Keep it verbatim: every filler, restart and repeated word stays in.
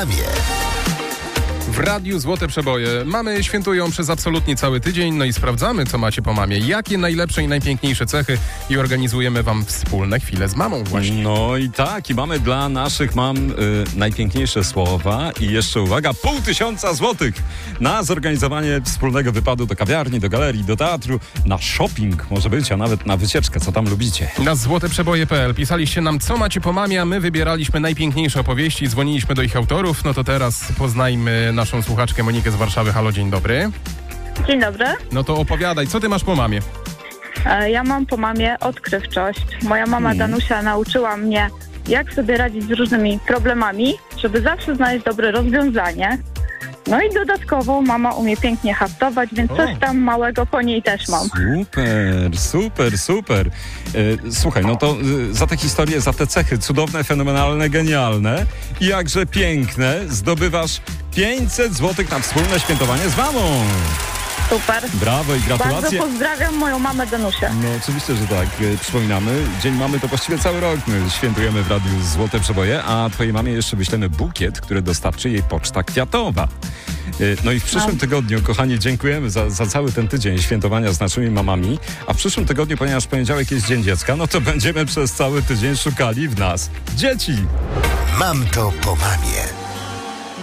mamie. W Radiu Złote Przeboje mamy świętują przez absolutnie cały tydzień, no i sprawdzamy, co macie po mamie, jakie najlepsze i najpiękniejsze cechy i organizujemy wam wspólne chwile z mamą właśnie. No i tak, i mamy dla naszych mam y, najpiękniejsze słowa i jeszcze, uwaga, pół tysiąca złotych na zorganizowanie wspólnego wypadu do kawiarni, do galerii, do teatru, na shopping może być, a nawet na wycieczkę, co tam lubicie. Na złote przeboje kropka p l pisaliście nam, co macie po mamie, a my wybieraliśmy najpiękniejsze opowieści, dzwoniliśmy do ich autorów, no to teraz poznajmy naszą słuchaczkę Monikę z Warszawy. Halo, dzień dobry. Dzień dobry. No to opowiadaj, co ty masz po mamie? E, Ja mam po mamie odkrywczość. Moja mama Hmm. Danusia nauczyła mnie, jak sobie radzić z różnymi problemami, żeby zawsze znaleźć dobre rozwiązanie. No i dodatkowo mama umie pięknie haftować, więc O. coś tam małego po niej też mam. Super, super, super. E, słuchaj, no to e, za te historie, za te cechy cudowne, fenomenalne, genialne i jakże piękne zdobywasz pięćset złotych na wspólne świętowanie z mamą. Super. Brawo i Bardzo gratulacje. pozdrawiam moją mamę Danusię. No oczywiście, że tak. E, Przypominamy, Dzień Mamy to właściwie cały rok. My świętujemy w Radiu Złote Przeboje, a twojej mamie jeszcze wyślemy bukiet, który dostarczy jej Poczta Kwiatowa. E, No i w przyszłym tygodniu, kochani, dziękujemy za, za cały ten tydzień świętowania z naszymi mamami, a w przyszłym tygodniu, ponieważ poniedziałek jest Dzień Dziecka, no to będziemy przez cały tydzień szukali w nas dzieci. Mam to po mamie.